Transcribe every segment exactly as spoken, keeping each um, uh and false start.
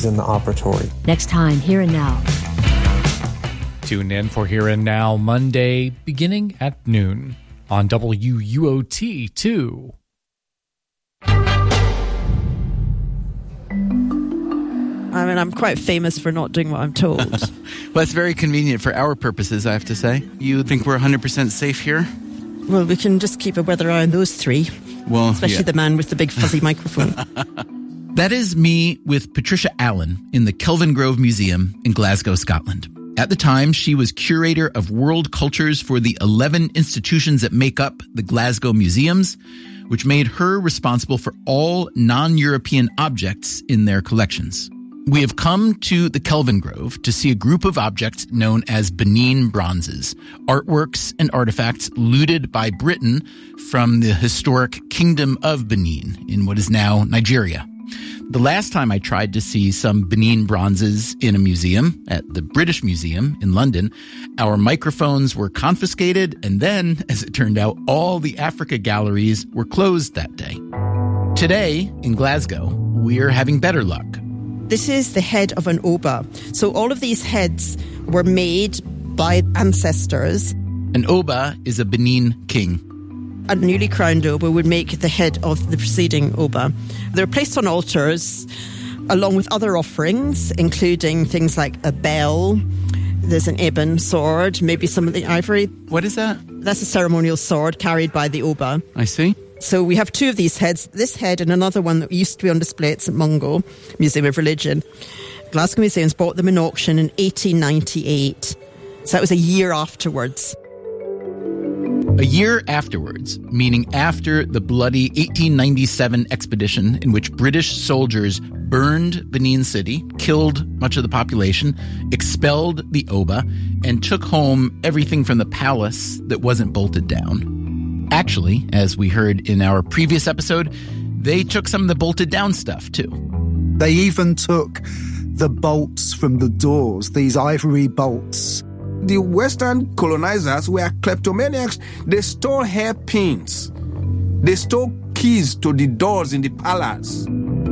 is in the operatory. Next time, Here and Now. Tune in for Here and Now Monday, beginning at noon on W U O T two. I mean, I'm quite famous for not doing what I'm told. Well, it's very convenient for our purposes, I have to say. You think we're one hundred percent safe here? Well, we can just keep a weather eye on those three. Well, Especially yeah. the man with the big fuzzy microphone. That is me with Patricia Allen in the Kelvingrove Museum in Glasgow, Scotland. At the time, she was curator of world cultures for the eleven institutions that make up the Glasgow Museums, which made her responsible for all non-European objects in their collections. We have come to the Kelvingrove to see a group of objects known as Benin bronzes, artworks and artifacts looted by Britain from the historic Kingdom of Benin in what is now Nigeria. The last time I tried to see some Benin bronzes in a museum, at the British Museum in London, our microphones were confiscated, and then, as it turned out, all the Africa galleries were closed that day. Today, in Glasgow, we're having better luck. This is the head of an Oba. So all of these heads were made by ancestors. An Oba is a Benin king. A newly crowned Oba would make the head of the preceding Oba. They're placed on altars along with other offerings, including things like a bell. There's an ebon sword, maybe some of the ivory. What is that? That's a ceremonial sword carried by the Oba. I see. So we have two of these heads, this head and another one that used to be on display at St Mungo, Museum of Religion. Glasgow Museums bought them in auction in eighteen ninety-eight. So that was a year afterwards. A year afterwards, meaning after the bloody eighteen ninety-seven expedition in which British soldiers burned Benin City, killed much of the population, expelled the Oba, and took home everything from the palace that wasn't bolted down. Actually, as we heard in our previous episode, they took some of the bolted down stuff too. They even took the bolts from the doors, these ivory bolts. The Western colonizers were kleptomaniacs. They stole hairpins. They stole keys to the doors in the palace.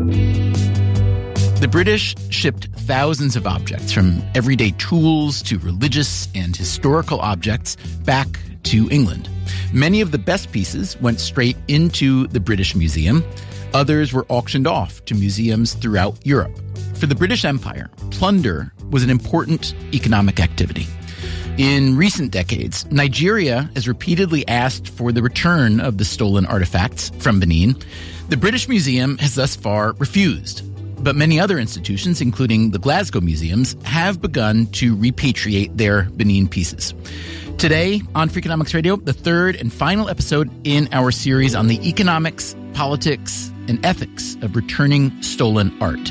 The British shipped thousands of objects, from everyday tools to religious and historical objects, back to England. Many of the best pieces went straight into the British Museum. Others were auctioned off to museums throughout Europe. For the British Empire, plunder was an important economic activity. In recent decades, Nigeria has repeatedly asked for the return of the stolen artifacts from Benin. The British Museum has thus far refused. But many other institutions, including the Glasgow Museums, have begun to repatriate their Benin pieces. Today on Freakonomics Radio, the third and final episode in our series on the economics, politics, and ethics of returning stolen art.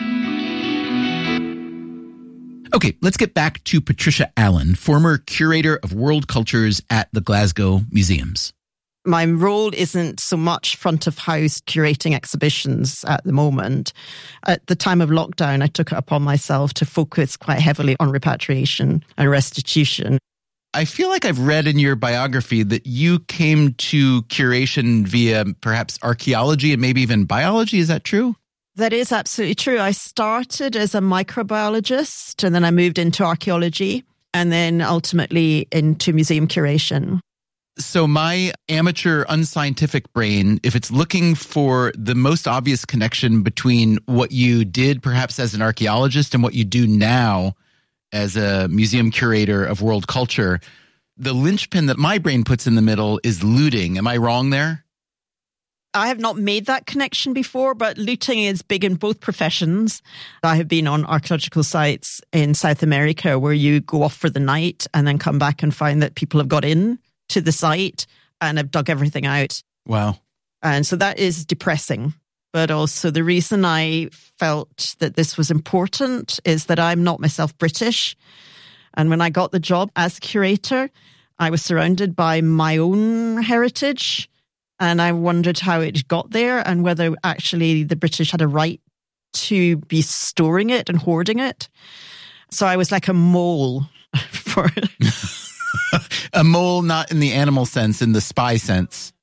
Okay, let's get back to Patricia Allen, former curator of world cultures at the Glasgow Museums. My role isn't so much front of house curating exhibitions at the moment. At the time of lockdown, I took it upon myself to focus quite heavily on repatriation and restitution. I feel like I've read in your biography that you came to curation via perhaps archaeology and maybe even biology. Is that true? That is absolutely true. I started as a microbiologist and then I moved into archaeology and then ultimately into museum curation. So my amateur unscientific brain, if it's looking for the most obvious connection between what you did perhaps as an archaeologist and what you do now as a museum curator of world culture, the linchpin that my brain puts in the middle is looting. Am I wrong there? I have not made that connection before, but looting is big in both professions. I have been on archaeological sites in South America where you go off for the night and then come back and find that people have got in to the site and have dug everything out. Wow. And so that is depressing. But also the reason I felt that this was important is that I'm not myself British. And when I got the job as a curator, I was surrounded by my own heritage. And I wondered how it got there and whether actually the British had a right to be storing it and hoarding it. So I was like a mole for a mole, not in the animal sense, in the spy sense.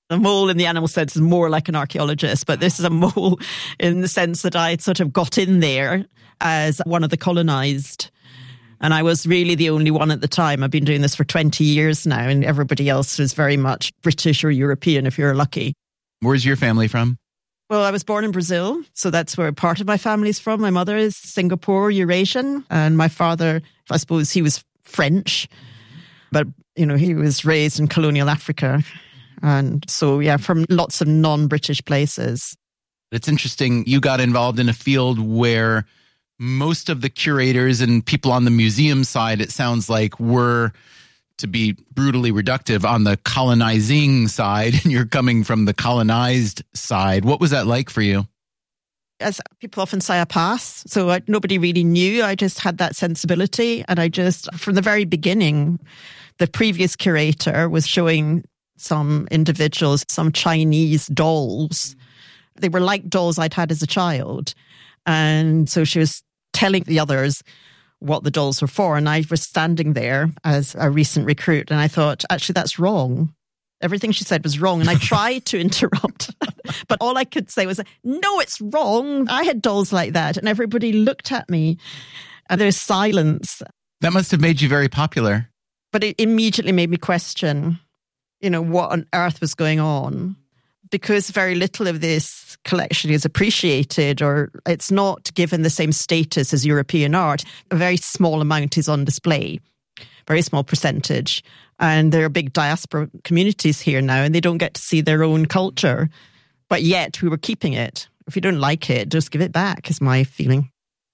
A mole in the animal sense is more like an archaeologist, but this is a mole in the sense that I sort of got in there as one of the colonized. And I was really the only one at the time. I've been doing this for twenty years now, and everybody else was very much British or European if you're lucky. Where's your family from? Well, I was born in Brazil, so that's where part of my family's from. My mother is Singapore, Eurasian, and my father, I suppose he was French, but, you know, he was raised in colonial Africa. And so, yeah, from lots of non-British places. It's interesting. You got involved in a field where most of the curators and people on the museum side, it sounds like, were, to be brutally reductive, on the colonizing side, and you're coming from the colonized side. What was that like for you? As people often say, I pass. So I, nobody really knew. I just had that sensibility. And I just, from the very beginning, the previous curator was showing some individuals, some Chinese dolls. They were like dolls I'd had as a child. And so she was telling the others what the dolls were for. And I was standing there as a recent recruit. And I thought, actually, that's wrong. Everything she said was wrong. And I tried to interrupt. But all I could say was, no, it's wrong. I had dolls like that. And everybody looked at me. And there was silence. That must have made you very popular. But it immediately made me question, you know, what on earth was going on, because very little of this collection is appreciated, or it's not given the same status as European art. A very small amount is on display, very small percentage. And there are big diaspora communities here now, and they don't get to see their own culture. But yet we were keeping it. If you don't like it, just give it back, is my feeling.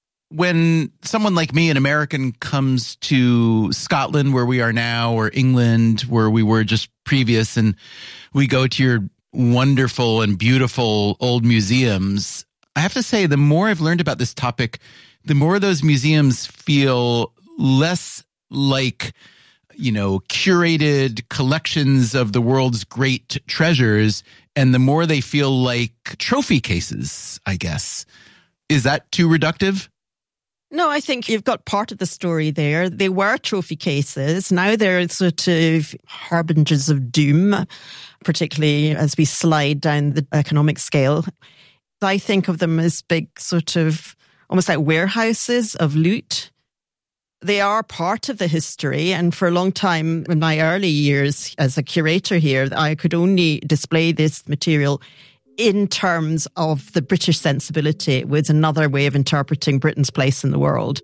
When someone like me, an American, comes to Scotland, where we are now, or England, where we were just previous, and we go to your wonderful and beautiful old museums, I have to say, the more I've learned about this topic, the more those museums feel less like, you know, curated collections of the world's great treasures, and the more they feel like trophy cases, I guess. Is that too reductive? No, I think you've got part of the story there. They were trophy cases. Now they're sort of harbingers of doom, particularly as we slide down the economic scale. I think of them as big sort of almost like warehouses of loot. They are part of the history. And for a long time, in my early years as a curator here, I could only display this material in terms of the British sensibility. It was another way of interpreting Britain's place in the world.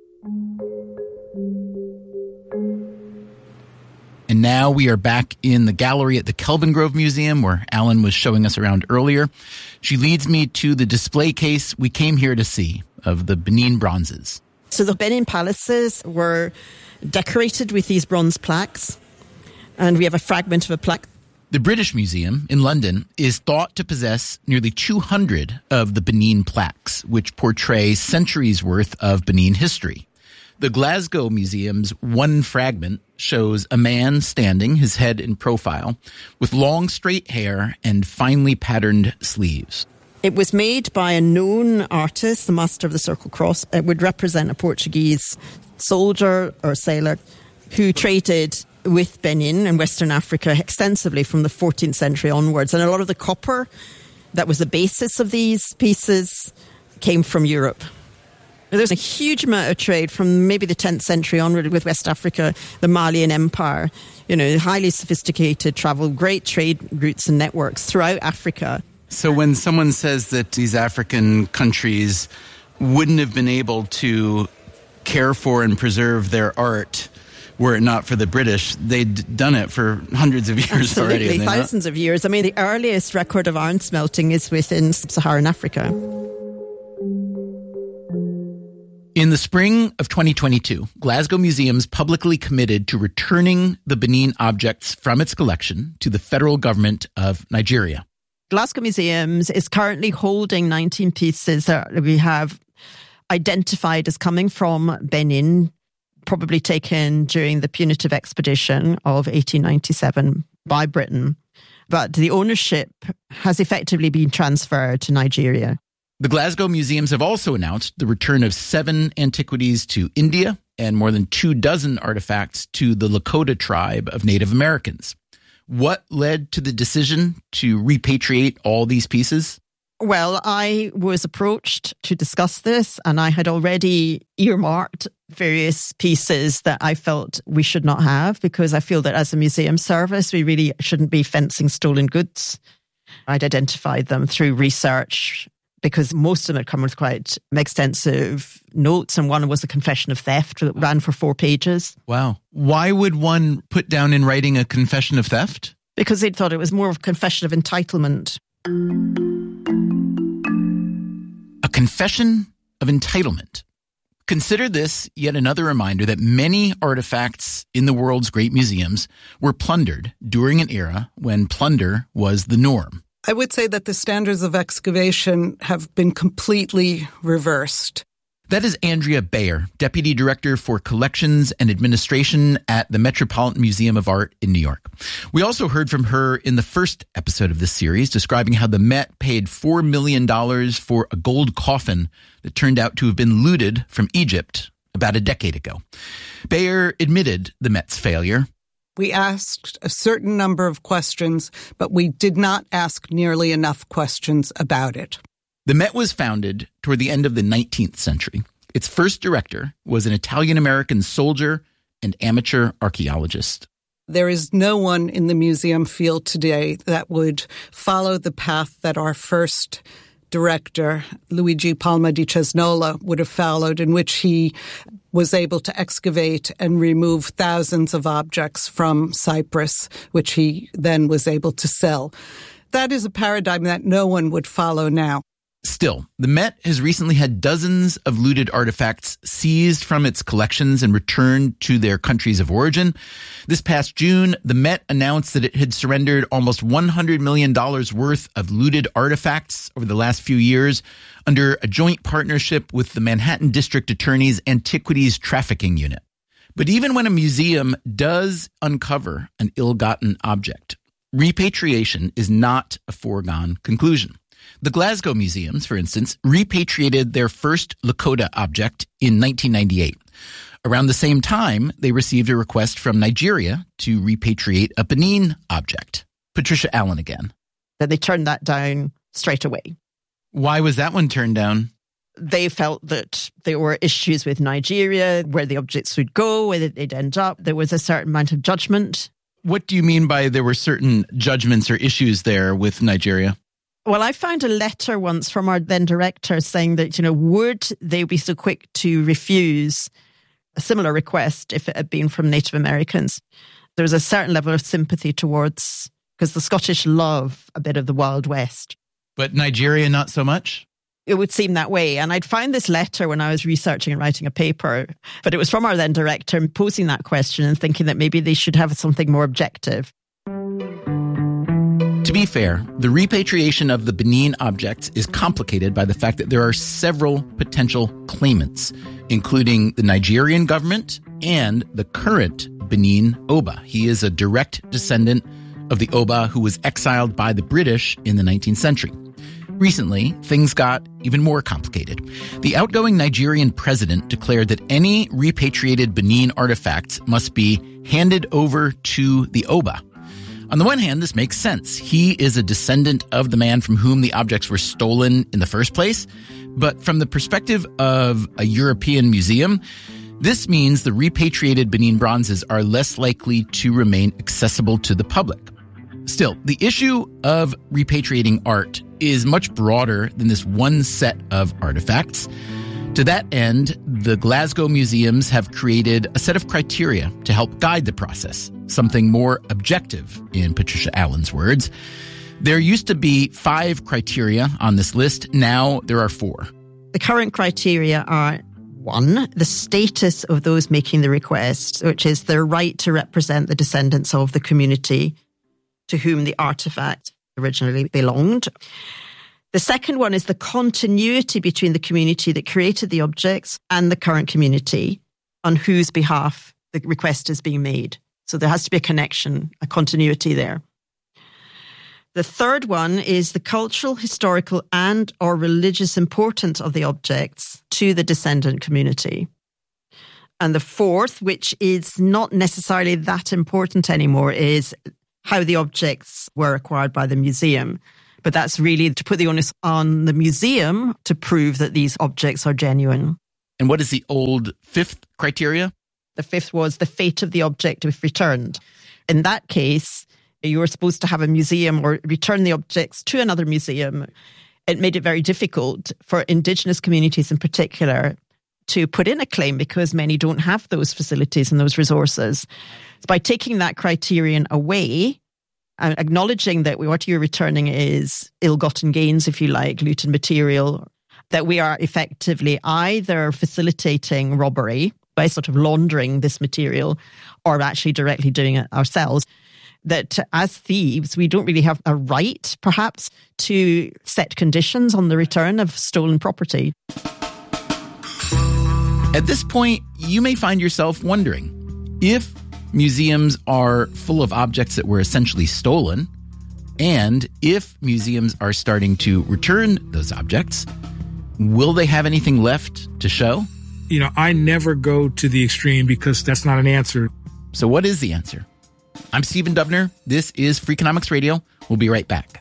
And now we are back in the gallery at the Kelvingrove Museum, where Alan was showing us around earlier. She leads me to the display case we came here to see of the Benin bronzes. So the Benin palaces were decorated with these bronze plaques, and we have a fragment of a plaque. The British Museum in London is thought to possess nearly two hundred of the Benin plaques, which portray centuries worth of Benin history. The Glasgow Museum's one fragment shows a man standing, his head in profile, with long straight hair and finely patterned sleeves. It was made by a known artist, the master of the Circle Cross. It would represent a Portuguese soldier or sailor who traded with Benin and Western Africa extensively from the fourteenth century onwards. And a lot of the copper that was the basis of these pieces came from Europe. There's a huge amount of trade from maybe the tenth century onward with West Africa, the Malian Empire, you know, highly sophisticated travel, great trade routes and networks throughout Africa. So when someone says that these African countries wouldn't have been able to care for and preserve their art were it not for the British, they'd done it for hundreds of years Absolutely, already. Thousands not? of years. I mean, the earliest record of iron smelting is within sub-Saharan Africa. In the spring of twenty twenty-two, Glasgow Museums publicly committed to returning the Benin objects from its collection to the federal government of Nigeria. Glasgow Museums is currently holding nineteen pieces that we have identified as coming from Benin, probably taken during the punitive expedition of eighteen ninety-seven by Britain. But the ownership has effectively been transferred to Nigeria. The Glasgow Museums have also announced the return of seven antiquities to India and more than two dozen artifacts to the Lakota tribe of Native Americans. What led to the decision to repatriate all these pieces? Well, I was approached to discuss this, and I had already earmarked various pieces that I felt we should not have, because I feel that as a museum service, we really shouldn't be fencing stolen goods. I'd identified them through research, because most of them had come with quite extensive notes, and one was a confession of theft that ran for four pages. Wow. Why would one put down in writing a confession of theft? Because they thought it was more of a confession of entitlement. A confession of entitlement. Consider this yet another reminder that many artifacts in the world's great museums were plundered during an era when plunder was the norm. I would say that the standards of excavation have been completely reversed. That is Andrea Bayer, Deputy Director for Collections and Administration at the Metropolitan Museum of Art in New York. We also heard from her in the first episode of this series, describing how the Met paid four million dollars for a gold coffin that turned out to have been looted from Egypt about a decade ago. Bayer admitted the Met's failure. We asked a certain number of questions, but we did not ask nearly enough questions about it. The Met was founded toward the end of the nineteenth century. Its first director was an Italian-American soldier and amateur archaeologist. There is no one in the museum field today that would follow the path that our first director, Luigi Palma di Cesnola, would have followed, in which he was able to excavate and remove thousands of objects from Cyprus, which he then was able to sell. That is a paradigm that no one would follow now. Still, the Met has recently had dozens of looted artifacts seized from its collections and returned to their countries of origin. This past June, the Met announced that it had surrendered almost one hundred million dollars worth of looted artifacts over the last few years under a joint partnership with the Manhattan District Attorney's Antiquities Trafficking Unit. But even when a museum does uncover an ill-gotten object, repatriation is not a foregone conclusion. The Glasgow Museums, for instance, repatriated their first Lakota object in nineteen ninety-eight. Around the same time, they received a request from Nigeria to repatriate a Benin object. Patricia Allen again. Then they turned that down straight away. Why was that one turned down? They felt that there were issues with Nigeria, where the objects would go, where they'd end up. There was a certain amount of judgment. What do you mean by there were certain judgments or issues there with Nigeria? Well, I found a letter once from our then director saying that, you know, would they be so quick to refuse a similar request if it had been from Native Americans? There was a certain level of sympathy towards, because the Scottish love a bit of the Wild West. But Nigeria, not so much? It would seem that way. And I'd found this letter when I was researching and writing a paper, but it was from our then director posing that question and thinking that maybe they should have something more objective. To be fair, the repatriation of the Benin objects is complicated by the fact that there are several potential claimants, including the Nigerian government and the current Benin Oba. He is a direct descendant of the Oba who was exiled by the British in the nineteenth century. Recently, things got even more complicated. The outgoing Nigerian president declared that any repatriated Benin artifacts must be handed over to the Oba. On the one hand, this makes sense. He is a descendant of the man from whom the objects were stolen in the first place. But from the perspective of a European museum, this means the repatriated Benin bronzes are less likely to remain accessible to the public. Still, the issue of repatriating art is much broader than this one set of artifacts. To that end, the Glasgow Museums have created a set of criteria to help guide the process, something more objective, in Patricia Allen's words. There used to be five criteria on this list. Now there are four. The current criteria are, one, the status of those making the request, which is their right to represent the descendants of the community to whom the artifact originally belonged. The second one is the continuity between the community that created the objects and the current community on whose behalf the request is being made. So there has to be a connection, a continuity there. The third one is the cultural, historical, and or religious importance of the objects to the descendant community. And the fourth, which is not necessarily that important anymore, is how the objects were acquired by the museum. But that's really to put the onus on the museum to prove that these objects are genuine. And what is the old fifth criteria? The fifth was the fate of the object if returned. In that case, you were supposed to have a museum or return the objects to another museum. It made it very difficult for Indigenous communities in particular to put in a claim because many don't have those facilities and those resources. So by taking that criterion away and acknowledging that what you're returning is ill-gotten gains, if you like, looted material, that we are effectively either facilitating robbery by sort of laundering this material or actually directly doing it ourselves, that as thieves, we don't really have a right, perhaps, to set conditions on the return of stolen property. At this point, you may find yourself wondering if museums are full of objects that were essentially stolen, and if museums are starting to return those objects, will they have anything left to show? You know, I never go to the extreme because that's not an answer. So what is the answer? I'm Stephen Dubner. This is Freakonomics Radio. We'll be right back.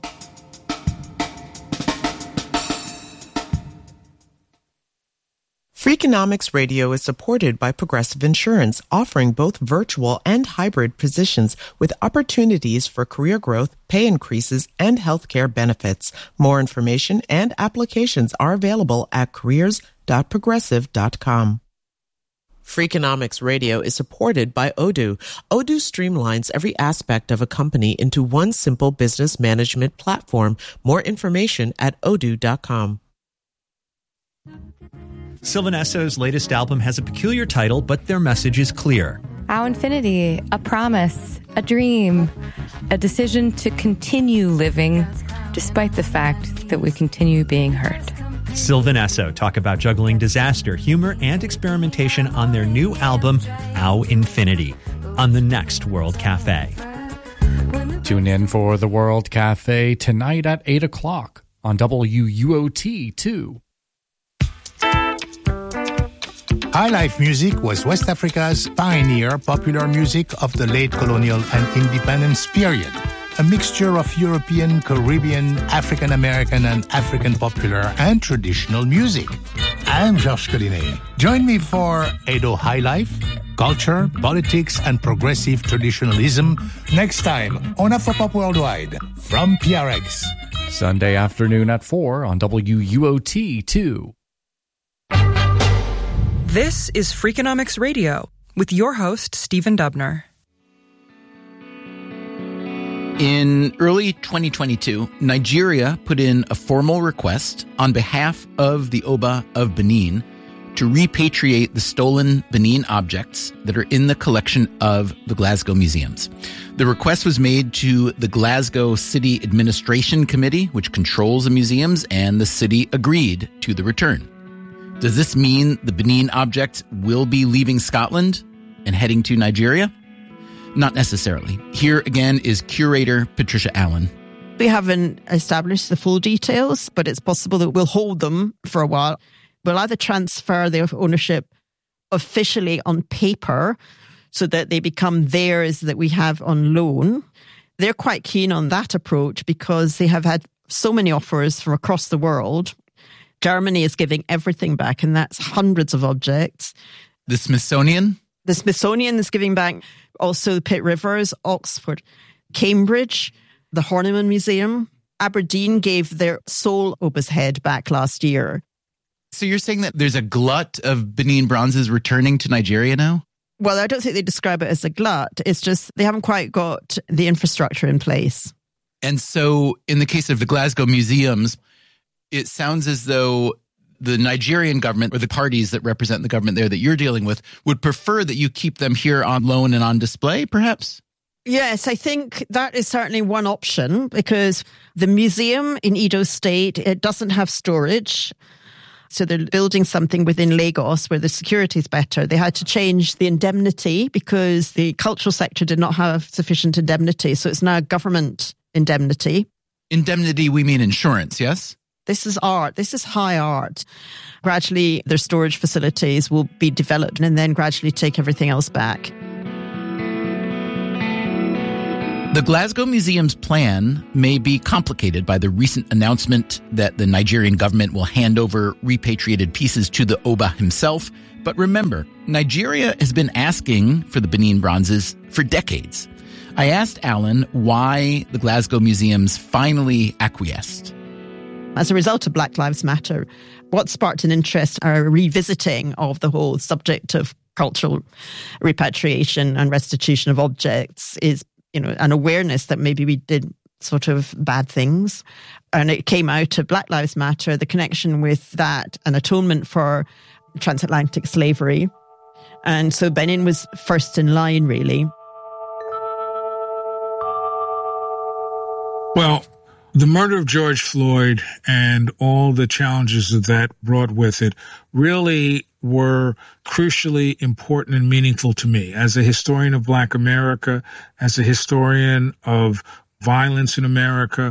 Freakonomics Radio is supported by Progressive Insurance, offering both virtual and hybrid positions with opportunities for career growth, pay increases, and healthcare benefits. More information and applications are available at careers dot progressive dot com. Freakonomics Radio is supported by Odoo. Odoo streamlines every aspect of a company into one simple business management platform. More information at odoo dot com. Sylvan Esso's latest album has a peculiar title, but their message is clear. Our infinity, a promise, a dream, a decision to continue living despite the fact that we continue being hurt. Sylvan Esso talk about juggling disaster, humor, and experimentation on their new album, Our Infinity, on the next World Cafe. Tune in for the World Cafe tonight at eight o'clock on W U O T two. High Life Music was West Africa's pioneer popular music of the late colonial and independence period. A mixture of European, Caribbean, African American, and African popular and traditional music. I'm Georges Collinet. Join me for Edo High Life, Culture, Politics, and Progressive Traditionalism next time on Afropop Worldwide from P R X. Sunday afternoon at four on W U O T two. This is Freakonomics Radio with your host, Stephen Dubner. In early twenty twenty-two, Nigeria put in a formal request on behalf of the Oba of Benin to repatriate the stolen Benin objects that are in the collection of the Glasgow museums. The request was made to the Glasgow City Administration Committee, which controls the museums, and the city agreed to the return. Does this mean the Benin objects will be leaving Scotland and heading to Nigeria? Not necessarily. Here again is curator Patricia Allen. We haven't established the full details, but it's possible that we'll hold them for a while. We'll either transfer their ownership officially on paper so that they become theirs that we have on loan. They're quite keen on that approach because they have had so many offers from across the world. Germany is giving everything back, and that's hundreds of objects. The Smithsonian? The Smithsonian is giving back also the Pitt Rivers, Oxford, Cambridge, the Horniman Museum. Aberdeen gave their sole Oba's head back last year. So you're saying that there's a glut of Benin bronzes returning to Nigeria now? Well, I don't think they describe it as a glut. It's just they haven't quite got the infrastructure in place. And so in the case of the Glasgow museums, it sounds as though the Nigerian government or the parties that represent the government there that you're dealing with would prefer that you keep them here on loan and on display, perhaps? Yes, I think that is certainly one option because the museum in Edo State, it doesn't have storage. So they're building something within Lagos where the security is better. They had to change the indemnity because the cultural sector did not have sufficient indemnity. So it's now government indemnity. Indemnity, we mean insurance, yes? This is art. This is high art. Gradually, their storage facilities will be developed and then gradually take everything else back. The Glasgow Museum's plan may be complicated by the recent announcement that the Nigerian government will hand over repatriated pieces to the Oba himself. But remember, Nigeria has been asking for the Benin bronzes for decades. I asked Alan why the Glasgow Museum's finally acquiesced. As a result of Black Lives Matter, what sparked an interest, a revisiting of the whole subject of cultural repatriation and restitution of objects is, you know, an awareness that maybe we did sort of bad things. And it came out of Black Lives Matter, the connection with that, an atonement for transatlantic slavery. And so Benin was first in line, really. Well, the murder of George Floyd and all the challenges that that brought with it really were crucially important and meaningful to me. As a historian of Black America, as a historian of violence in America,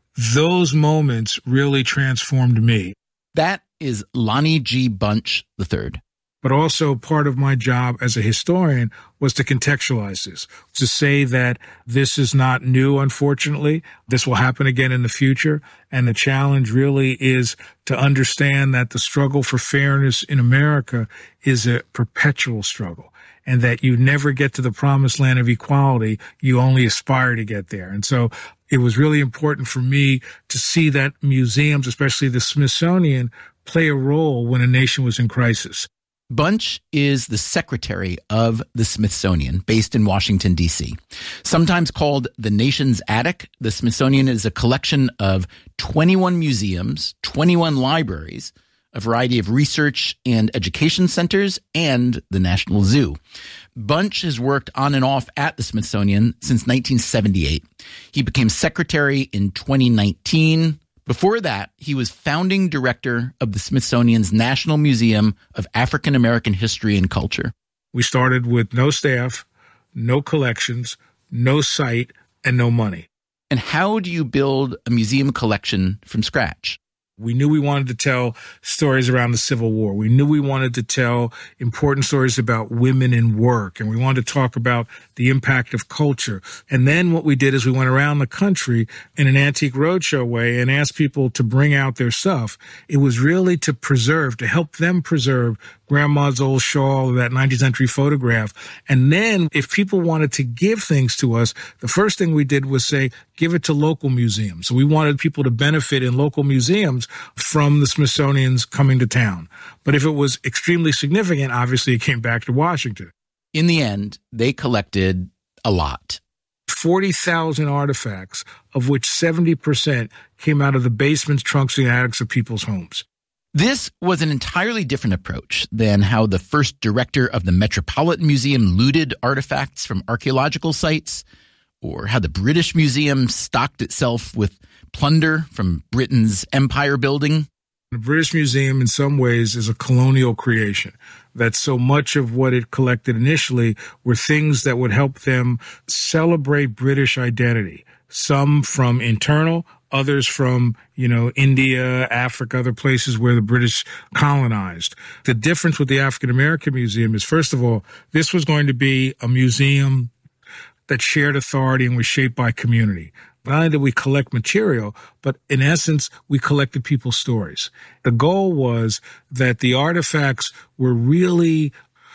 those moments really transformed me. That is Lonnie G. Bunch the third. But also part of my job as a historian was to contextualize this, to say that this is not new, unfortunately. This will happen again in the future. And the challenge really is to understand that the struggle for fairness in America is a perpetual struggle, and that you never get to the promised land of equality. You only aspire to get there. And so it was really important for me to see that museums, especially the Smithsonian, play a role when a nation was in crisis. Bunch is the secretary of the Smithsonian, based in Washington, D C. Sometimes called the nation's attic, the Smithsonian is a collection of twenty-one museums, twenty-one libraries, a variety of research and education centers, and the National Zoo. Bunch has worked on and off at the Smithsonian since nineteen seventy-eight. He became secretary in twenty nineteen. Before that, he was founding director of the Smithsonian's National Museum of African American History and Culture. We started with no staff, no collections, no site, and no money. And how do you build a museum collection from scratch? We knew we wanted to tell stories around the Civil War. We knew we wanted to tell important stories about women in work, and we wanted to talk about the impact of culture. And then what we did is we went around the country in an antique roadshow way and asked people to bring out their stuff. It was really to preserve, to help them preserve grandma's old shawl or that nineteenth century photograph. And then if people wanted to give things to us, the first thing we did was say, give it to local museums. So we wanted people to benefit in local museums from the Smithsonian's coming to town. But if it was extremely significant, obviously it came back to Washington. In the end, they collected a lot. forty thousand artifacts, of which seventy percent came out of the basements, trunks, and attics of people's homes. This was an entirely different approach than how the first director of the Metropolitan Museum looted artifacts from archaeological sites, or how the British Museum stocked itself with plunder from Britain's empire building. The British Museum, in some ways, is a colonial creation. That so much of what it collected initially were things that would help them celebrate British identity. Some from internal, others from, you know, India, Africa, other places where the British colonized. The difference with the African American Museum is, first of all, this was going to be a museum that shared authority and was shaped by community. Not only did we collect material, but in essence, we collected people's stories. The goal was that the artifacts were really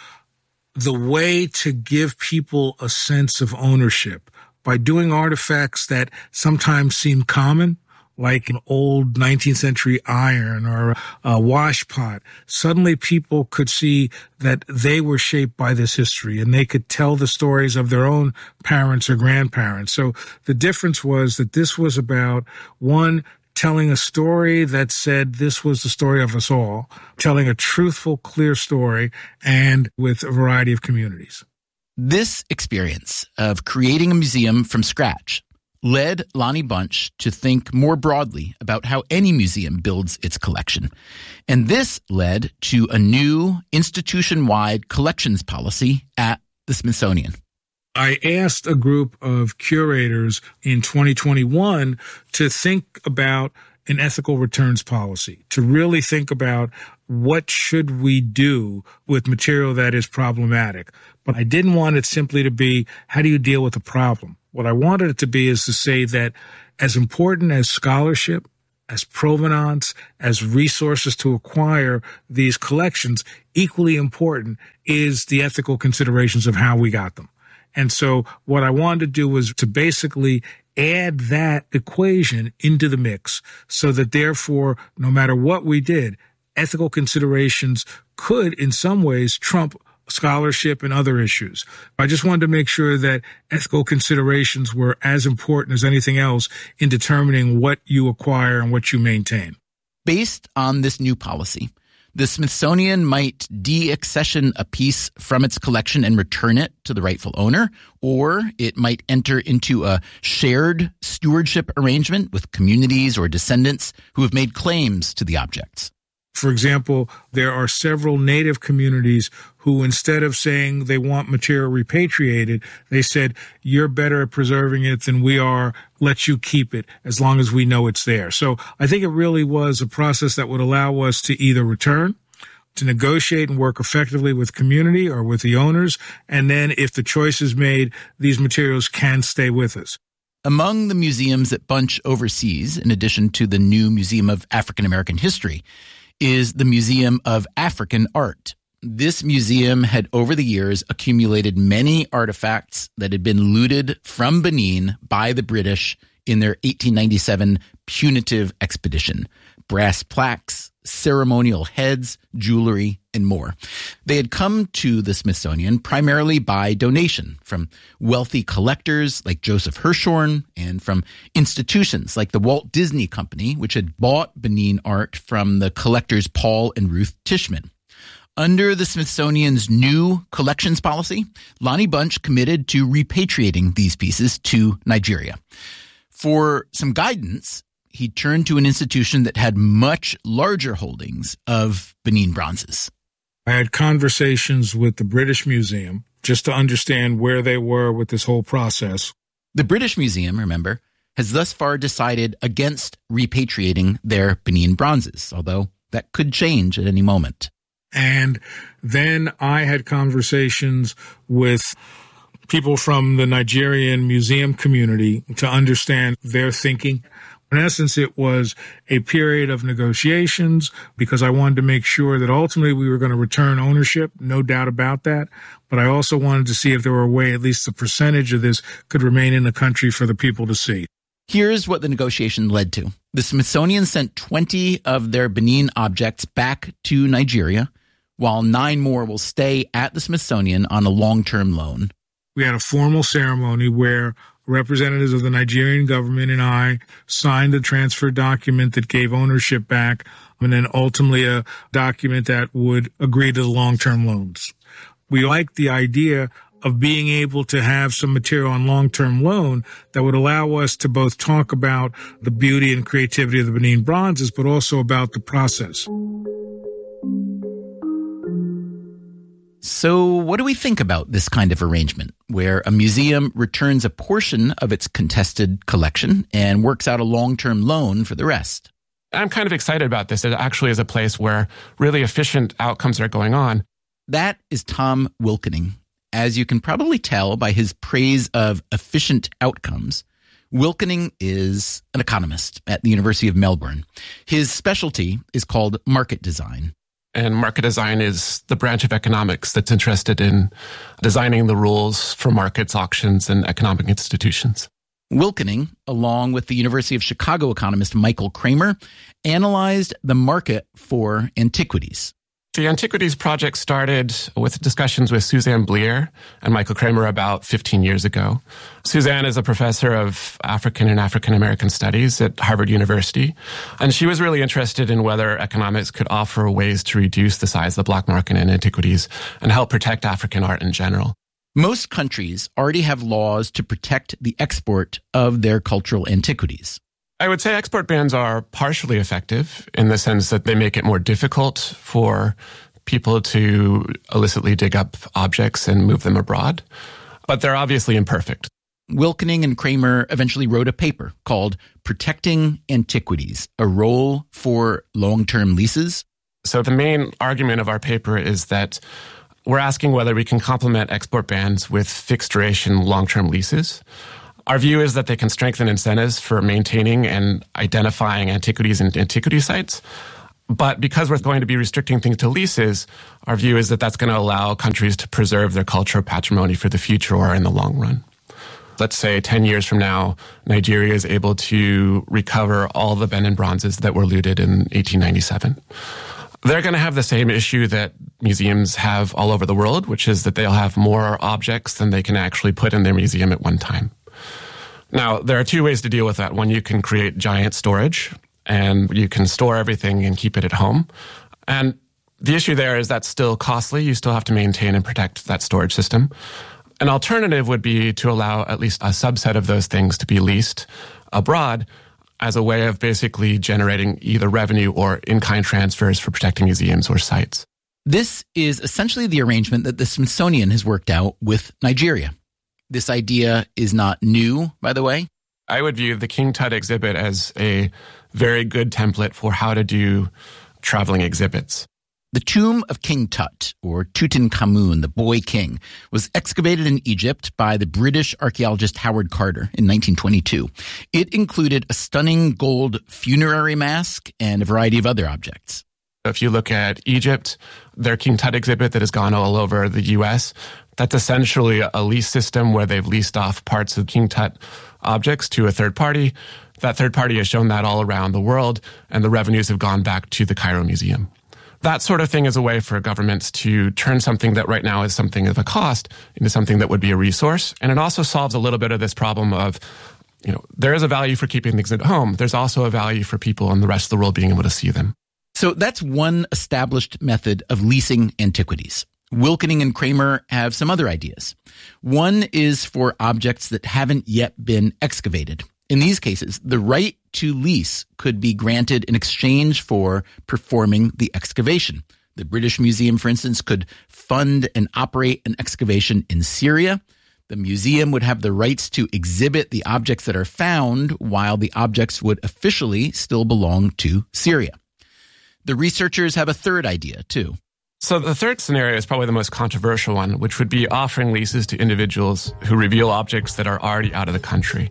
the way to give people a sense of ownership by doing artifacts that sometimes seem common, like an old nineteenth century iron or a wash pot. Suddenly people could see that they were shaped by this history and they could tell the stories of their own parents or grandparents. So the difference was that this was about, one, telling a story that said this was the story of us all, telling a truthful, clear story, and with a variety of communities. This experience of creating a museum from scratch led Lonnie Bunch to think more broadly about how any museum builds its collection. And this led to a new institution-wide collections policy at the Smithsonian. I asked a group of curators in twenty twenty-one to think about an ethical returns policy, to really think about what should we do with material that is problematic. But I didn't want it simply to be, how do you deal with the problem? What I wanted it to be is to say that as important as scholarship, as provenance, as resources to acquire these collections, equally important is the ethical considerations of how we got them. And so what I wanted to do was to basically add that equation into the mix so that therefore, no matter what we did, ethical considerations could in some ways trump scholarship and other issues. I just wanted to make sure that ethical considerations were as important as anything else in determining what you acquire and what you maintain. Based on this new policy, the Smithsonian might de-accession a piece from its collection and return it to the rightful owner, or it might enter into a shared stewardship arrangement with communities or descendants who have made claims to the objects. For example, there are several native communities who, instead of saying they want material repatriated, they said, you're better at preserving it than we are. Let you keep it as long as we know it's there. So I think it really was a process that would allow us to either return, to negotiate and work effectively with community or with the owners. And then if the choice is made, these materials can stay with us. Among the museums that bunch overseas, in addition to the new Museum of African American History, is the Museum of African Art. This museum had over the years accumulated many artifacts that had been looted from Benin by the British in their eighteen ninety-seven punitive expedition. Brass plaques, ceremonial heads, jewelry, and more. They had come to the Smithsonian primarily by donation from wealthy collectors like Joseph Hirshhorn and from institutions like the Walt Disney Company, which had bought Benin art from the collectors Paul and Ruth Tishman. Under the Smithsonian's new collections policy, Lonnie Bunch committed to repatriating these pieces to Nigeria. For some guidance, he turned to an institution that had much larger holdings of Benin bronzes. I had conversations with the British Museum just to understand where they were with this whole process. The British Museum, remember, has thus far decided against repatriating their Benin bronzes, although that could change at any moment. And then I had conversations with people from the Nigerian museum community to understand their thinking. In essence, it was a period of negotiations because I wanted to make sure that ultimately we were going to return ownership, no doubt about that. But I also wanted to see if there were a way at least a percentage of this could remain in the country for the people to see. Here's what the negotiation led to. The Smithsonian sent twenty of their Benin objects back to Nigeria, while nine more will stay at the Smithsonian on a long-term loan. We had a formal ceremony where representatives of the Nigerian government and I signed a transfer document that gave ownership back, and then ultimately a document that would agree to the long-term loans. We liked the idea of being able to have some material on long-term loan that would allow us to both talk about the beauty and creativity of the Benin bronzes, but also about the process. So what do we think about this kind of arrangement, where a museum returns a portion of its contested collection and works out a long-term loan for the rest? I'm kind of excited about this. It actually is a place where really efficient outcomes are going on. That is Tom Wilkening. As you can probably tell by his praise of efficient outcomes, Wilkening is an economist at the University of Melbourne. His specialty is called market design. And market design is the branch of economics that's interested in designing the rules for markets, auctions, and economic institutions. Wilkening, along with the University of Chicago economist Michael Kramer, analyzed the market for antiquities. The Antiquities Project started with discussions with Suzanne Blier and Michael Kramer about fifteen years ago. Suzanne is a professor of African and African American Studies at Harvard University, and she was really interested in whether economics could offer ways to reduce the size of the black market in antiquities and help protect African art in general. Most countries already have laws to protect the export of their cultural antiquities. I would say export bans are partially effective in the sense that they make it more difficult for people to illicitly dig up objects and move them abroad, but they're obviously imperfect. Wilkening and Kramer eventually wrote a paper called Protecting Antiquities, a Role for Long-Term Leases. So the main argument of our paper is that we're asking whether we can complement export bans with fixed duration long-term leases. Our view is that they can strengthen incentives for maintaining and identifying antiquities and antiquity sites. But because we're going to be restricting things to leases, our view is that that's going to allow countries to preserve their cultural patrimony for the future or in the long run. Let's say ten years from now, Nigeria is able to recover all the Benin bronzes that were looted in eighteen ninety-seven. They're going to have the same issue that museums have all over the world, which is that they'll have more objects than they can actually put in their museum at one time. Now, there are two ways to deal with that. One, you can create giant storage, and you can store everything and keep it at home. And the issue there is that's still costly. You still have to maintain and protect that storage system. An alternative would be to allow at least a subset of those things to be leased abroad as a way of basically generating either revenue or in-kind transfers for protecting museums or sites. This is essentially the arrangement that the Smithsonian has worked out with Nigeria. This idea is not new, by the way. I would view the King Tut exhibit as a very good template for how to do traveling exhibits. The tomb of King Tut, or Tutankhamun, the boy king, was excavated in Egypt by the British archaeologist Howard Carter in nineteen twenty-two. It included a stunning gold funerary mask and a variety of other objects. If you look at Egypt, their King Tut exhibit that has gone all over the U S, that's essentially a lease system where they've leased off parts of King Tut objects to a third party. That third party has shown that all around the world, and the revenues have gone back to the Cairo Museum. That sort of thing is a way for governments to turn something that right now is something of a cost into something that would be a resource. And it also solves a little bit of this problem of, you know, there is a value for keeping things at home. There's also a value for people in the rest of the world being able to see them. So that's one established method of leasing antiquities. Wilkening and Kramer have some other ideas. One is for objects that haven't yet been excavated. In these cases, the right to lease could be granted in exchange for performing the excavation. The British Museum, for instance, could fund and operate an excavation in Syria. The museum would have the rights to exhibit the objects that are found, while the objects would officially still belong to Syria. The researchers have a third idea, too. So the third scenario is probably the most controversial one, which would be offering leases to individuals who reveal objects that are already out of the country.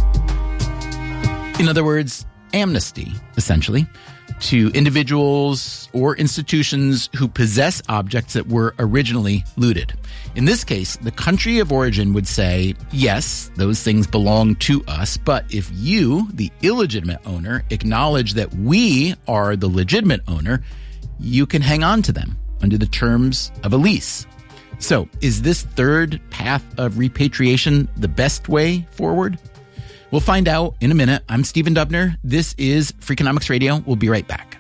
In other words, amnesty, essentially, to individuals or institutions who possess objects that were originally looted. In this case, the country of origin would say, yes, those things belong to us, but if you, the illegitimate owner, acknowledge that we are the legitimate owner, you can hang on to them under the terms of a lease. So, is this third path of repatriation the best way forward? We'll find out in a minute. I'm Stephen Dubner. This is Freakonomics Radio. We'll be right back.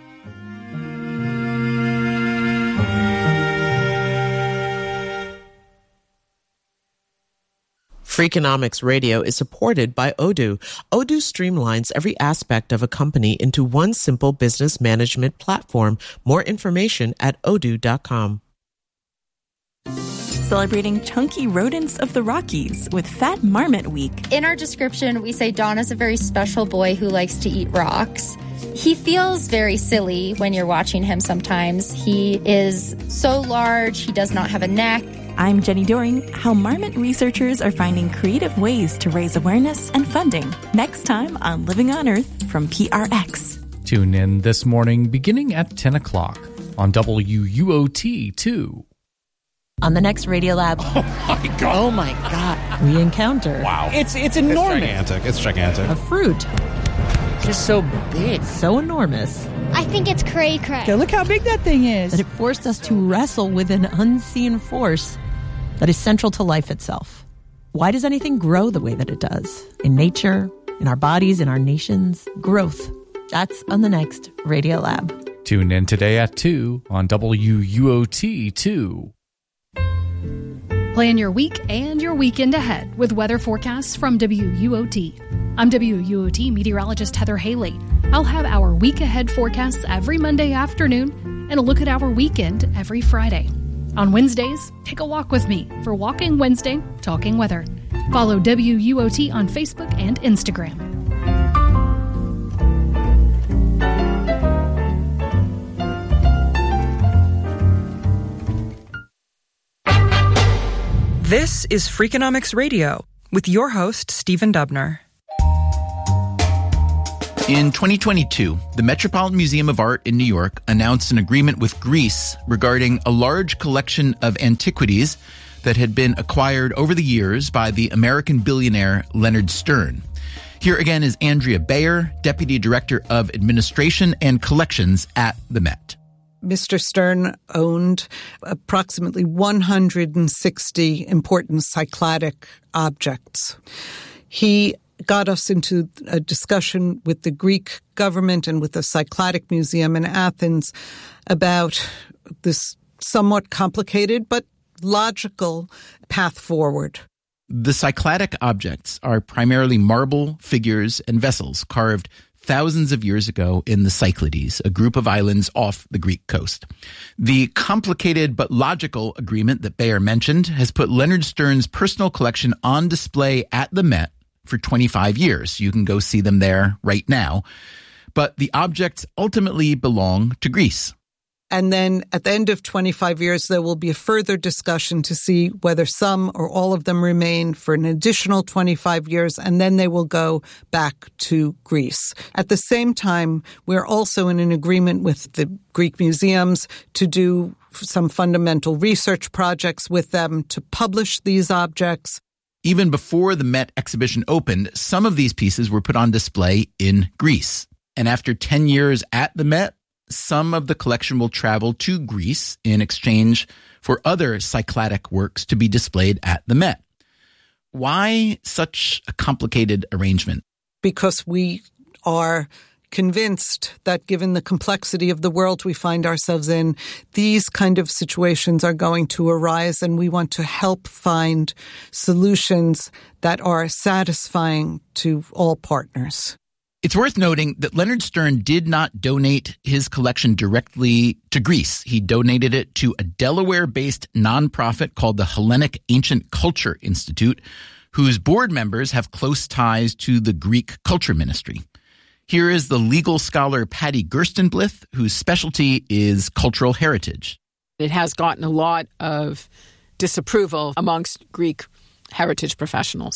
Freakonomics Radio is supported by Odoo. Odoo streamlines every aspect of a company into one simple business management platform. More information at odoo dot com. Celebrating chunky rodents of the Rockies with Fat Marmot Week. In our description, we say Don is a very special boy who likes to eat rocks. He feels very silly when you're watching him sometimes. He is so large, he does not have a neck. I'm Jenny Doring. How marmot researchers are finding creative ways to raise awareness and funding. Next time on Living on Earth from P R X. Tune in this morning beginning at ten o'clock on W U O T two. On the next Radiolab. Oh my God. Oh my God. We encounter. Wow. It's it's enormous. It's gigantic. It's gigantic. A fruit. Just so big. So enormous. I think it's cray cray. Okay, look how big that thing is. That it forced us to wrestle with an unseen force that is central to life itself. Why does anything grow the way that it does? In nature, in our bodies, in our nations. Growth. That's on the next Radiolab. Tune in today at two on W U O T two. Plan your week and your weekend ahead with weather forecasts from W U O T. I'm W U O T meteorologist Heather Haley. I'll have our week ahead forecasts every Monday afternoon and a look at our weekend every Friday. On Wednesdays, take a walk with me for Walking Wednesday, Talking Weather. Follow W U O T on Facebook and Instagram. This is Freakonomics Radio with your host, Stephen Dubner. In twenty twenty-two, the Metropolitan Museum of Art in New York announced an agreement with Greece regarding a large collection of antiquities that had been acquired over the years by the American billionaire Leonard Stern. Here again is Andrea Bayer, Deputy Director of Administration and Collections at the Met. Mister Stern owned approximately one hundred sixty important Cycladic objects. He got us into a discussion with the Greek government and with the Cycladic Museum in Athens about this somewhat complicated but logical path forward. The Cycladic objects are primarily marble figures and vessels carved thousands of years ago in the Cyclades, a group of islands off the Greek coast. The complicated but logical agreement that Bayer mentioned has put Leonard Stern's personal collection on display at the Met for twenty-five years. You can go see them there right now. But the objects ultimately belong to Greece. And then at the end of twenty-five years, there will be a further discussion to see whether some or all of them remain for an additional twenty-five years, and then they will go back to Greece. At the same time, we're also in an agreement with the Greek museums to do some fundamental research projects with them to publish these objects. Even before the Met exhibition opened, some of these pieces were put on display in Greece. And after ten years at the Met, some of the collection will travel to Greece in exchange for other Cycladic works to be displayed at the Met. Why such a complicated arrangement? Because we are convinced that given the complexity of the world we find ourselves in, these kind of situations are going to arise, and we want to help find solutions that are satisfying to all partners. It's worth noting that Leonard Stern did not donate his collection directly to Greece. He donated it to a Delaware-based nonprofit called the Hellenic Ancient Culture Institute, whose board members have close ties to the Greek Culture Ministry. Here is the legal scholar Patty Gerstenblith, whose specialty is cultural heritage. It has gotten a lot of disapproval amongst Greek heritage professionals.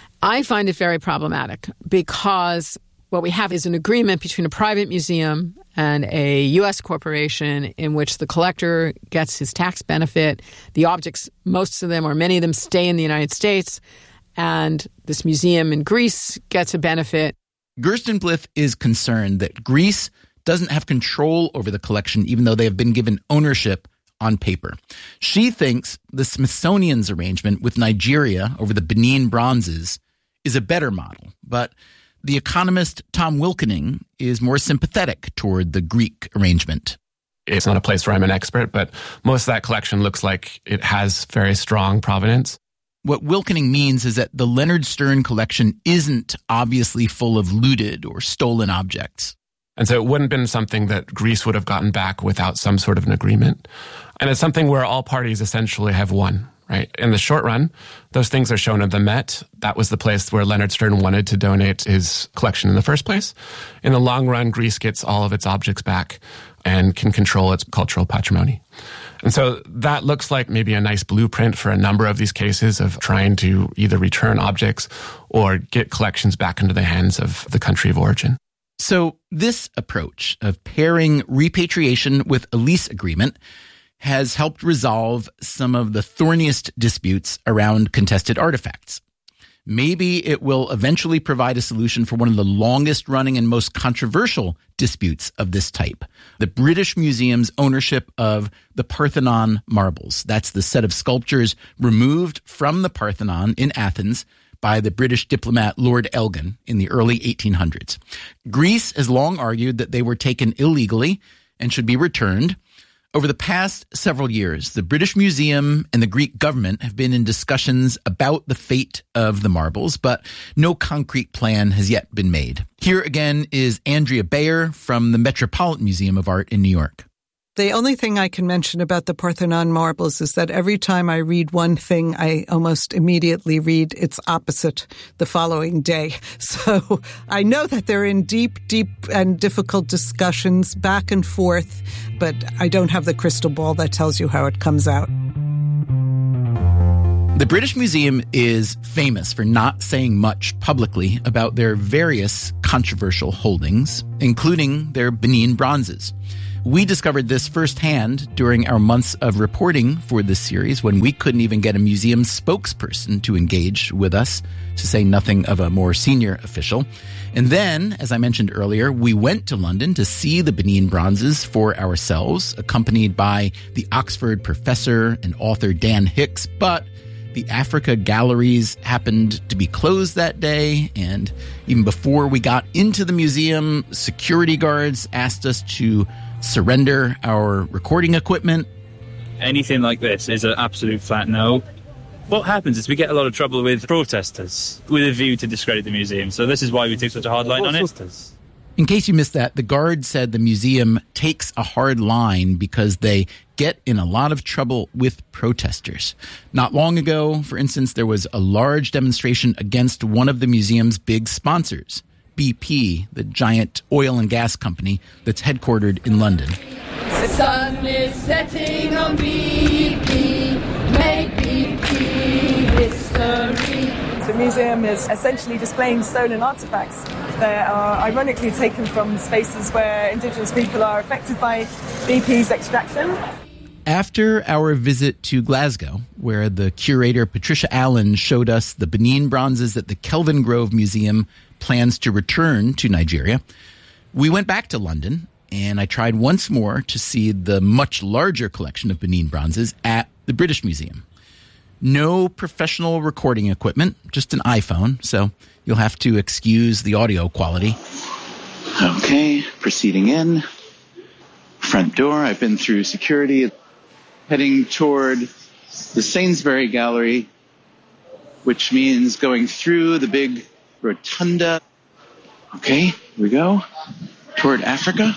I find it very problematic because what we have is an agreement between a private museum and a U S corporation in which the collector gets his tax benefit. The objects, most of them or many of them, stay in the United States, and this museum in Greece gets a benefit. Gerstenblith is concerned that Greece doesn't have control over the collection, even though they have been given ownership on paper. She thinks the Smithsonian's arrangement with Nigeria over the Benin bronzes is a better model, but the economist Tom Wilkening is more sympathetic toward the Greek arrangement. It's not a place where I'm an expert, but most of that collection looks like it has very strong provenance. What Wilkening means is that the Leonard Stern collection isn't obviously full of looted or stolen objects. And so it wouldn't have been something that Greece would have gotten back without some sort of an agreement. And it's something where all parties essentially have won, right? In the short run, those things are shown at the Met. That was the place where Leonard Stern wanted to donate his collection in the first place. In the long run, Greece gets all of its objects back and can control its cultural patrimony. And so that looks like maybe a nice blueprint for a number of these cases of trying to either return objects or get collections back into the hands of the country of origin. So this approach of pairing repatriation with a lease agreement has helped resolve some of the thorniest disputes around contested artifacts. Maybe it will eventually provide a solution for one of the longest running and most controversial disputes of this type, the British Museum's ownership of the Parthenon marbles. That's the set of sculptures removed from the Parthenon in Athens by the British diplomat Lord Elgin in the early eighteen hundreds. Greece has long argued that they were taken illegally and should be returned. Over the past several years, the British Museum and the Greek government have been in discussions about the fate of the marbles, but no concrete plan has yet been made. Here again is Andrea Bayer from the Metropolitan Museum of Art in New York. The only thing I can mention about the Parthenon marbles is that every time I read one thing, I almost immediately read its opposite the following day. So I know that they're in deep, deep and difficult discussions back and forth, but I don't have the crystal ball that tells you how it comes out. The British Museum is famous for not saying much publicly about their various controversial holdings, including their Benin bronzes. We discovered this firsthand during our months of reporting for this series when we couldn't even get a museum spokesperson to engage with us, to say nothing of a more senior official. And then, as I mentioned earlier, we went to London to see the Benin bronzes for ourselves, accompanied by the Oxford professor and author Dan Hicks, but the Africa galleries happened to be closed that day, and even before we got into the museum, security guards asked us to surrender our recording equipment. Anything like this is an absolute flat no. What happens is we get a lot of trouble with protesters with a view to discredit the museum, so this is why we take such a hard line on it. In case you missed that, the guard said the museum takes a hard line because they get in a lot of trouble with protesters. Not long ago, for instance, there was a large demonstration against one of the museum's big sponsors, B P, the giant oil and gas company that's headquartered in London. The sun is setting on B P, make B P history. The museum is essentially displaying stolen artifacts that are ironically taken from spaces where indigenous people are affected by B P's extraction. After our visit to Glasgow, where the curator Patricia Allen showed us the Benin bronzes that the Kelvingrove Museum plans to return to Nigeria, we went back to London, and I tried once more to see the much larger collection of Benin bronzes at the British Museum. No professional recording equipment, just an iPhone, so you'll have to excuse the audio quality. Okay, proceeding in. Front door, I've been through security, heading toward the Sainsbury Gallery, which means going through the big rotunda. Okay, here we go. Toward Africa.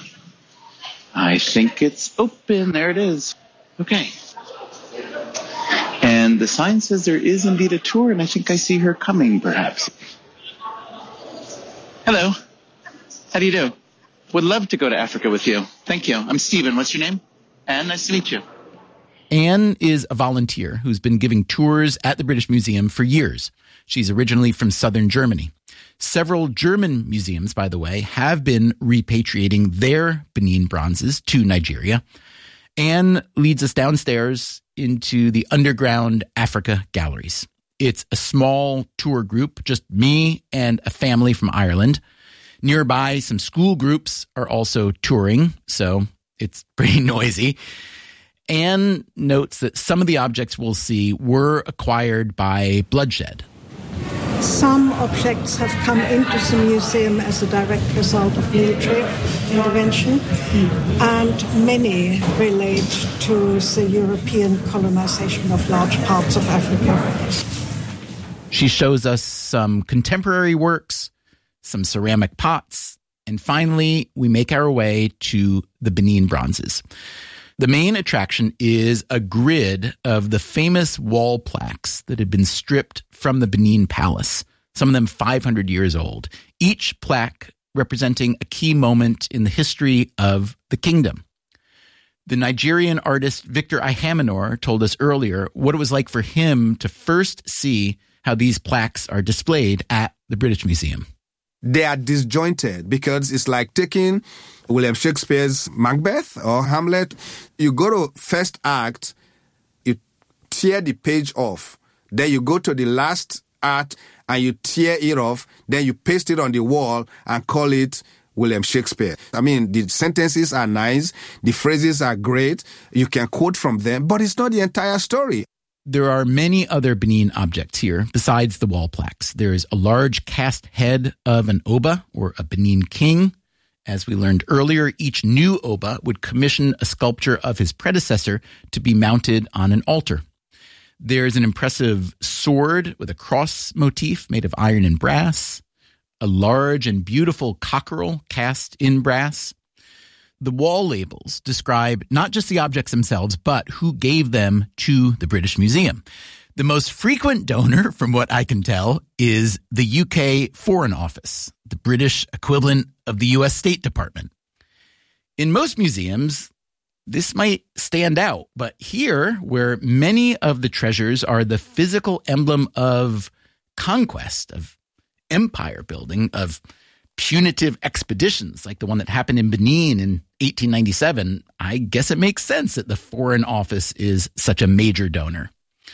I think it's open. There it is. Okay. And the sign says there is indeed a tour, and I think I see her coming, perhaps. Hello. How do you do? Would love to go to Africa with you. Thank you. I'm Stephen. What's your name? Anne, nice to meet you. Anne is a volunteer who's been giving tours at the British Museum for years. She's originally from southern Germany. Several German museums, by the way, have been repatriating their Benin bronzes to Nigeria. Anne leads us downstairs into the underground Africa galleries. It's a small tour group, just me and a family from Ireland. Nearby, some school groups are also touring, so it's pretty noisy. Anne notes that some of the objects we'll see were acquired by bloodshed. Some objects have come into the museum as a direct result of military intervention, and many relate to the European colonization of large parts of Africa. She shows us some contemporary works, some ceramic pots, and finally, we make our way to the Benin bronzes. The main attraction is a grid of the famous wall plaques that had been stripped from the Benin Palace, some of them five hundred years old, each plaque representing a key moment in the history of the kingdom. The Nigerian artist Victor Ihamenor told us earlier what it was like for him to first see how these plaques are displayed at the British Museum. They are disjointed because it's like taking William Shakespeare's Macbeth or Hamlet. You go to first act, you tear the page off. Then you go to the last act and you tear it off. Then you paste it on the wall and call it William Shakespeare. I mean, the sentences are nice. The phrases are great. You can quote from them, but it's not the entire story. There are many other Benin objects here besides the wall plaques. There is a large cast head of an Oba, or a Benin king. As we learned earlier, each new Oba would commission a sculpture of his predecessor to be mounted on an altar. There's an impressive sword with a cross motif made of iron and brass, a large and beautiful cockerel cast in brass. The wall labels describe not just the objects themselves, but who gave them to the British Museum. The most frequent donor, from what I can tell, is the U K Foreign Office, the British equivalent of the U S State Department. In most museums, this might stand out, but here, where many of the treasures are the physical emblem of conquest, of empire building, of punitive expeditions like the one that happened in Benin in eighteen ninety-seven, I guess it makes sense that the Foreign Office is such a major donor.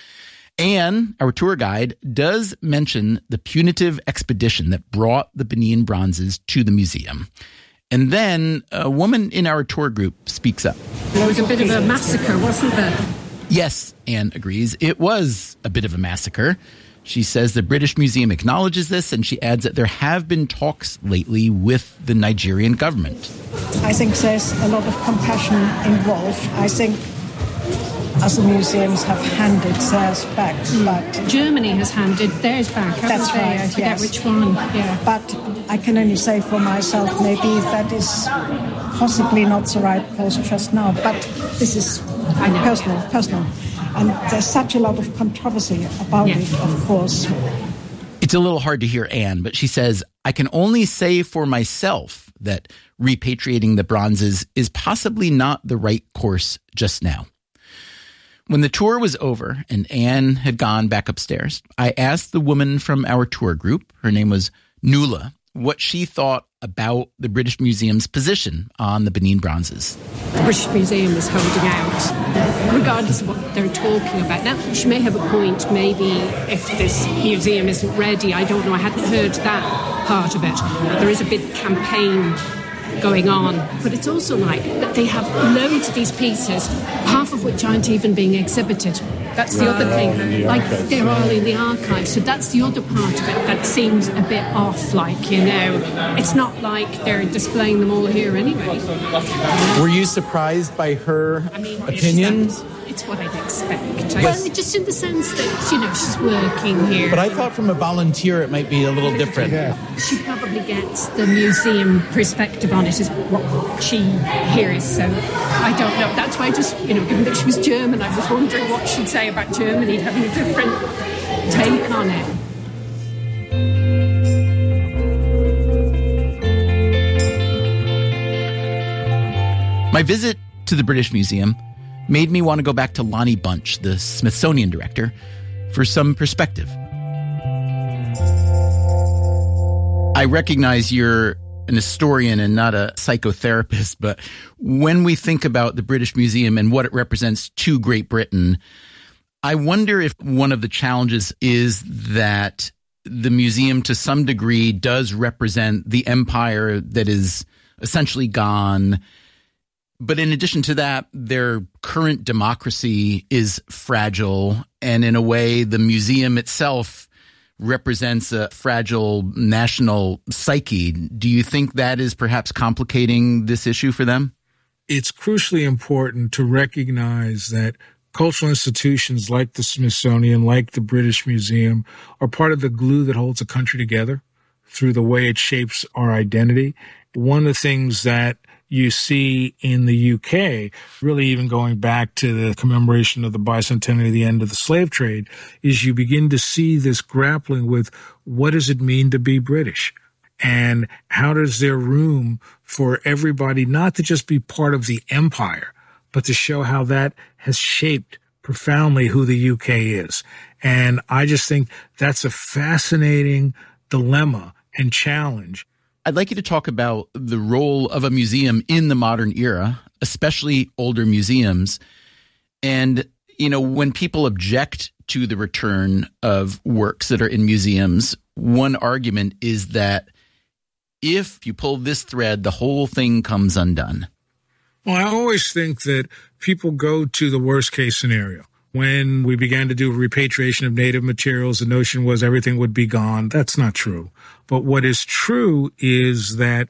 Anne, our tour guide, does mention the punitive expedition that brought the Benin bronzes to the museum. And then a woman in our tour group speaks up. There was a bit of a massacre, wasn't there? Yes, Anne agrees. It was a bit of a massacre. She says the British Museum acknowledges this, and she adds that there have been talks lately with the Nigerian government. I think there's a lot of compassion involved. I think other museums have handed theirs back, mm. but Germany has handed theirs back, haven't that's they? right, I forget yes. which one. Yeah. But I can only say for myself, maybe that is possibly not the right course just now. But this is personal, personal. And there's such a lot of controversy about yeah. it, of course. It's a little hard to hear Anne, but she says, I can only say for myself that repatriating the bronzes is possibly not the right course just now. When the tour was over and Anne had gone back upstairs, I asked the woman from our tour group, her name was Nuala, what she thought about the British Museum's position on the Benin bronzes. The British Museum is holding out, regardless of what they're talking about. Now, she may have a point, maybe if this museum isn't ready. I don't know, I hadn't heard that part of it. But there is a big campaign going on. But it's also like that they have loads of these pieces, half of which aren't even being exhibited. That's the other thing. Like, they're all in the archives. So that's the other part of it that seems a bit off, like, you know. It's not like they're displaying them all here anyway. Were you surprised by her I mean, opinion? It's, it's what I'd expect. Well, just in the sense that, you know, she's working here. But I thought from a volunteer it might be a little different. Yeah. She probably gets the museum perspective on it is what she hears. So I don't know. That's why I just, you know, given that she was German, I was wondering what she'd say about Germany having a different take on it. My visit to the British Museum made me want to go back to Lonnie Bunch, the Smithsonian director, for some perspective. I recognize you're an historian and not a psychotherapist, but when we think about the British Museum and what it represents to Great Britain, I wonder if one of the challenges is that the museum to some degree does represent the empire that is essentially gone. But in addition to that, their current democracy is fragile. And in a way, the museum itself represents a fragile national psyche. Do you think that is perhaps complicating this issue for them? It's crucially important to recognize that cultural institutions like the Smithsonian, like the British Museum, are part of the glue that holds a country together through the way it shapes our identity. One of the things that you see in the U K, really even going back to the commemoration of the bicentenary of the end of the slave trade, is you begin to see this grappling with what does it mean to be British? And how does there room for everybody not to just be part of the empire, but to show how that has shaped profoundly who the U K is. And I just think that's a fascinating dilemma and challenge. I'd like you to talk about the role of a museum in the modern era, especially older museums. And, you know, when people object to the return of works that are in museums, one argument is that if you pull this thread, the whole thing comes undone. Well, I always think that people go to the worst case scenario. When we began to do repatriation of native materials, the notion was everything would be gone. That's not true. But what is true is that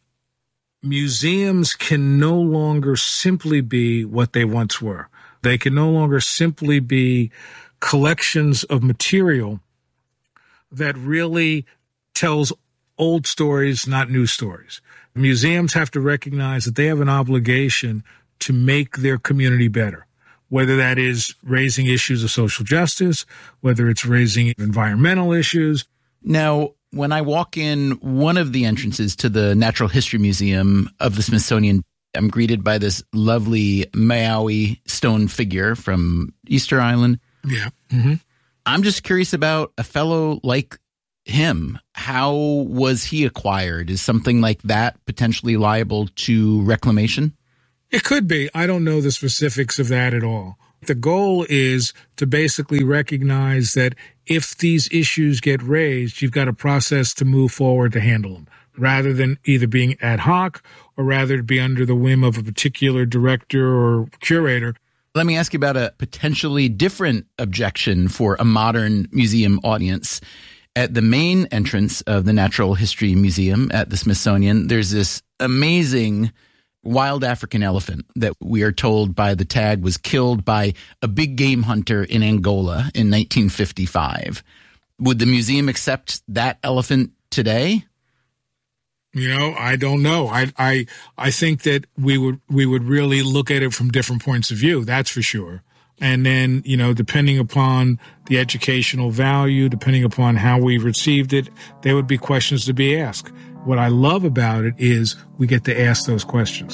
museums can no longer simply be what they once were. They can no longer simply be collections of material that really tells old stories, not new stories. Museums have to recognize that they have an obligation to make their community better, whether that is raising issues of social justice, whether it's raising environmental issues. Now, when I walk in one of the entrances to the Natural History Museum of the Smithsonian, I'm greeted by this lovely Maui stone figure from Easter Island. Yeah. Mm-hmm. I'm just curious about a fellow like him. How was he acquired? Is something like that potentially liable to reclamation? It could be. I don't know the specifics of that at all. The goal is to basically recognize that if these issues get raised, you've got a process to move forward to handle them, rather than either being ad hoc or rather to be under the whim of a particular director or curator. Let me ask you about a potentially different objection for a modern museum audience. At the main entrance of the Natural History Museum at the Smithsonian, there's this amazing wild African elephant that we are told by the tag was killed by a big game hunter in Angola in nineteen fifty-five. Would the museum accept that elephant today? You know, I don't know. I I I think that we would we would really look at it from different points of view. That's for sure. And then, you know, depending upon the educational value, depending upon how we received it, there would be questions to be asked. What I love about it is we get to ask those questions.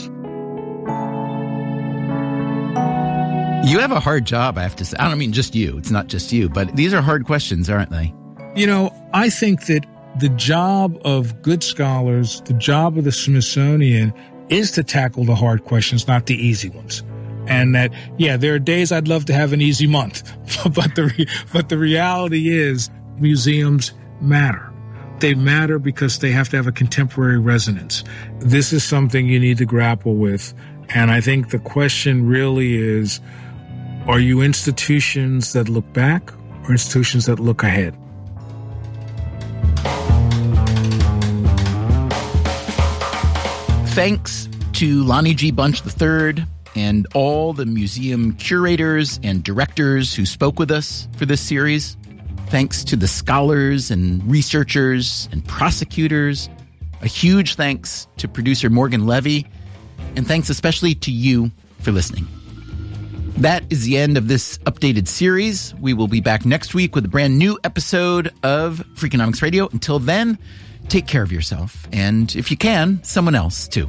You have a hard job, I have to say. I don't mean just you. It's not just you, but these are hard questions, aren't they? You know, I think that the job of good scholars, the job of the Smithsonian is to tackle the hard questions, not the easy ones. And that, yeah, there are days I'd love to have an easy month, but the re- but the reality is museums matter. They matter because they have to have a contemporary resonance. This is something you need to grapple with. And I think the question really is, are you institutions that look back or institutions that look ahead? Thanks to Lonnie G. Bunch the third and all the museum curators and directors who spoke with us for this series. Thanks to the scholars and researchers and prosecutors. A huge thanks to producer Morgan Levy. And thanks especially to you for listening. That is the end of this updated series. We will be back next week with a brand new episode of Freakonomics Radio. Until then, take care of yourself. And if you can, someone else too.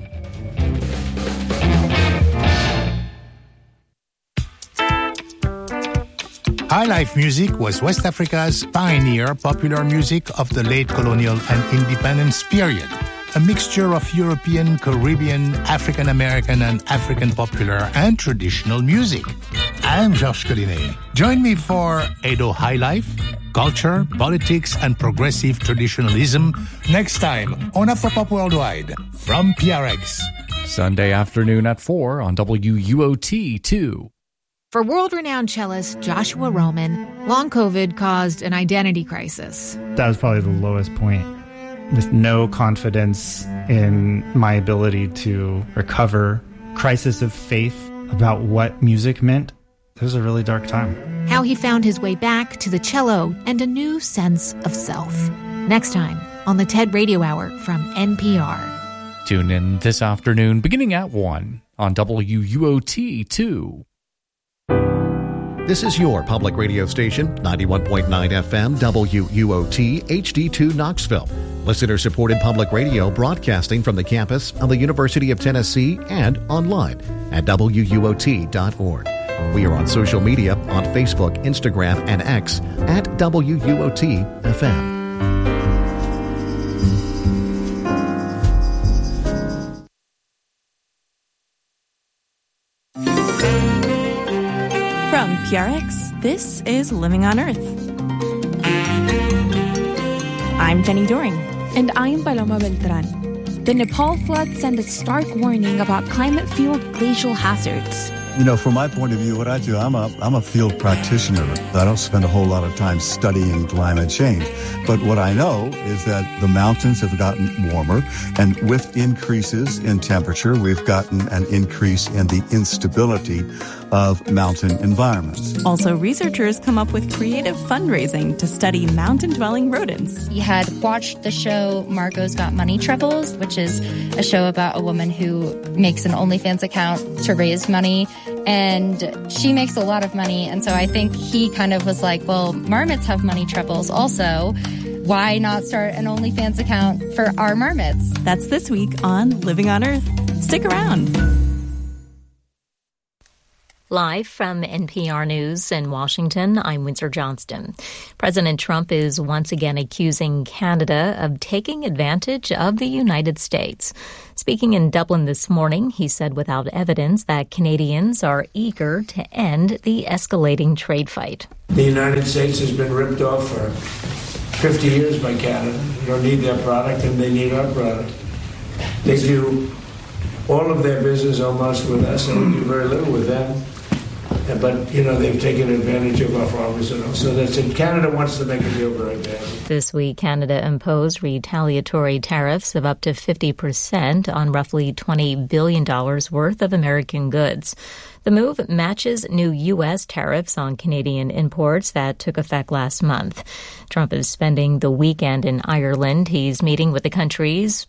High life music was West Africa's pioneer popular music of the late colonial and independence period. A mixture of European, Caribbean, African American, and African popular and traditional music. I'm Georges Collinet. Join me for Edo High Life, Culture, Politics, and Progressive Traditionalism next time on Afropop Worldwide from P R X. Sunday afternoon at four on W U O T two. For world-renowned cellist Joshua Roman, long COVID caused an identity crisis. That was probably the lowest point. With no confidence in my ability to recover, crisis of faith about what music meant. It was a really dark time. How he found his way back to the cello and a new sense of self. Next time on the TED Radio Hour from N P R. Tune in this afternoon beginning at one on W U O T two. This is your public radio station, ninety-one point nine F M, W U O T, H D two Knoxville. Listener-supported public radio broadcasting from the campus of the University of Tennessee and online at W U O T dot org. We are on social media on Facebook, Instagram, and X at W U O T F M. From P R X, this is Living on Earth. I'm Jenny Doring. And I'm Paloma Beltran. The Nepal floods send a stark warning about climate-fueled glacial hazards. You know, from my point of view, what I do, I'm a, I'm a field practitioner. I don't spend a whole lot of time studying climate change. But what I know is that the mountains have gotten warmer, and with increases in temperature, we've gotten an increase in the instability of mountain environments. Also, researchers come up with creative fundraising to study mountain-dwelling rodents. You had watched the show Margot's Got Money Troubles, which is a show about a woman who makes an OnlyFans account to raise money. And she makes a lot of money. And so I think he kind of was like, well, marmots have money troubles also. Why not start an OnlyFans account for our marmots? That's this week on Living on Earth. Stick around. Live from N P R News in Washington, I'm Windsor Johnston. President Trump is once again accusing Canada of taking advantage of the United States. Speaking in Dublin this morning, he said without evidence that Canadians are eager to end the escalating trade fight. The United States has been ripped off for fifty years by Canada. We don't need their product, and they need our product. They do all of their business almost with us, and we do very little with them. But, you know, they've taken advantage of our farmers and all. So that's it. Canada wants to make a deal very bad. This week, Canada imposed retaliatory tariffs of up to fifty percent on roughly twenty billion dollars worth of American goods. The move matches new U S tariffs on Canadian imports that took effect last month. Trump is spending the weekend in Ireland. He's meeting with the country's